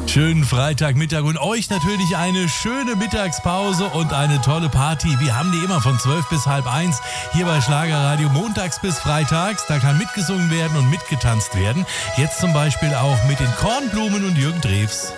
Schönen Freitagmittag und euch natürlich eine schöne Mittagspause und eine tolle Party. Wir haben die immer von 12 bis halb 1 hier bei Schlagerradio montags bis freitags. Da kann mitgesungen werden und mitgetanzt werden. Jetzt zum Beispiel auch mit den Kornblumen und Jürgen Drews.